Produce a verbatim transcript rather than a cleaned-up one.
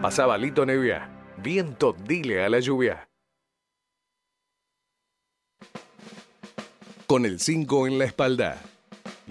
Pasaba Lito Nevia. Viento, dile a la lluvia. Con el cinco en la espalda.